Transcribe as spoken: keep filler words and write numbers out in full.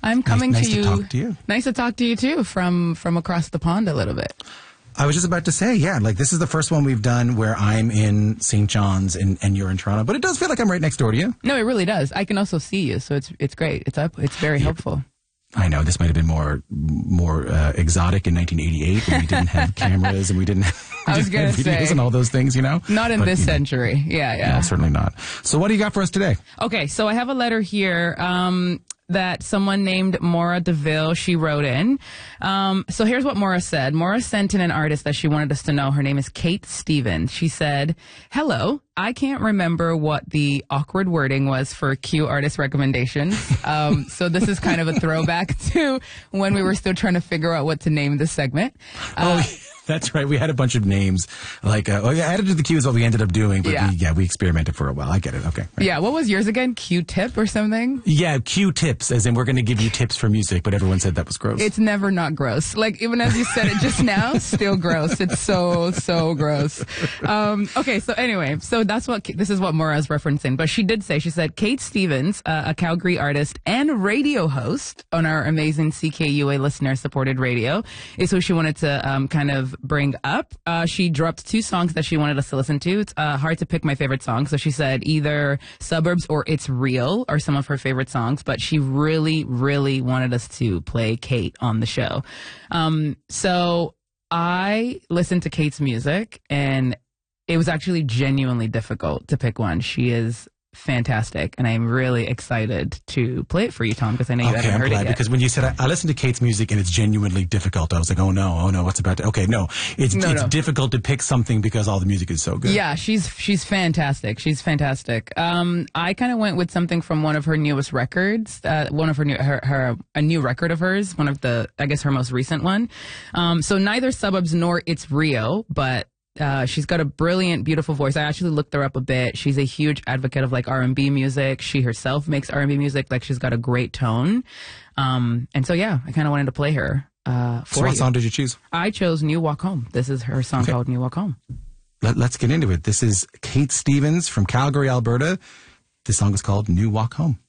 I'm coming nice, to nice you. to talk to you. Nice to talk to you too, from from across the pond a little bit. I was just about to say, yeah, like this is the first one we've done where I'm in Saint John's and, and you're in Toronto, but it does feel like I'm right next door to you. No, it really does. I can also see you, so it's it's great. It's up. It's very yeah. helpful. I know this might have been more more uh, exotic in nineteen eighty-eight when we didn't have cameras and we didn't have, we I was didn't have gonna videos say, and all those things, you know? Not in but, this you know, century. Yeah, yeah. No, certainly not. So what do you got for us today? Okay, so I have a letter here um, that someone named Maura DeVille, she wrote in. Um, so here's what Maura said. Maura sent in an artist that she wanted us to know. Her name is Kate Stevens. She said, hello. I can't remember what the awkward wording was for Q artist recommendations. Um, so this is kind of a throwback to when we were still trying to figure out what to name this segment. Uh, oh, that's right. We had a bunch of names. Like, uh, oh yeah, added to the Q is what we ended up doing. But yeah. We, yeah, we experimented for a while. I get it. Okay. Right. Yeah. What was yours again? Q-tip or something? Yeah, Q-tips, as in we're going to give you tips for music, but everyone said that was gross. It's never not gross. Like, even as you said it just now, still gross. It's so, so gross. Um, okay, so anyway, so that's what, this is what Maura is referencing. But she did say, she said, Kate Stevens, uh, a Calgary artist and radio host on our amazing C K U A listener-supported radio, is who she wanted to um, kind of bring up. Uh, she dropped two songs that she wanted us to listen to. It's uh, hard to pick my favorite song. So she said either Suburbs or It's Real are some of her favorite songs, but she really, really wanted us to play Kate on the show. Um, so I listened to Kate's music and it was actually genuinely difficult to pick one. She is fantastic, and I'm really excited to play it for you, Tom, because I know you okay, haven't I'm heard glad, it yet. Because when you said I, I listened to Kate's music and it's genuinely difficult, I was like, oh no, oh no, what's about to? Okay, no, it's no, it's no. difficult to pick something because all the music is so good. Yeah, she's she's fantastic. She's fantastic. Um, I kind of went with something from one of her newest records, uh, one of her new her, her a new record of hers, one of the I guess her most recent one. Um, so neither Suburbs nor It's Real, but. Uh, she's got a brilliant, beautiful voice. I actually looked her up a bit. She's a huge advocate of like R and B music. She herself makes R and B music. Like she's got a great tone. Um, and so, yeah, I kind of wanted to play her uh, for So what you. song did you choose? I chose New Walk Home. This is her song okay. called New Walk Home. Let, let's get into it. This is Kate Stevens from Calgary, Alberta. This song is called New Walk Home.